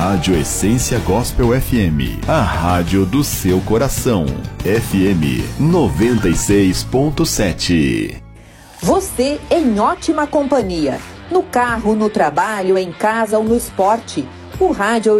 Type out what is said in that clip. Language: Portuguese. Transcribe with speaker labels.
Speaker 1: Rádio Essência Gospel FM, a rádio do seu coração. FM 96.7.
Speaker 2: Você em ótima companhia. No carro, no trabalho, em casa ou no esporte. O rádio